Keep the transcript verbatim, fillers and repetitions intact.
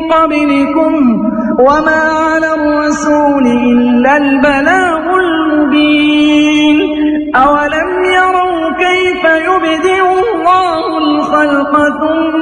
قبلكم وما على الرسول إلا البلاغ المبين أولم يروا كيف يبدئ الله الخلق ثم